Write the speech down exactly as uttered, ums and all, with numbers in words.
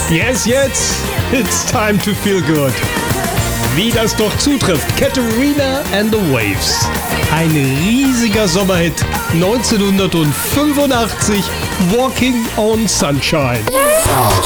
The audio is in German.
Yes, yes, it's time to feel good. Wie das doch zutrifft, Katerina and the Waves. Ein riesiger Sommerhit, neunzehnhundertfünfundachtzig, Walking on Sunshine.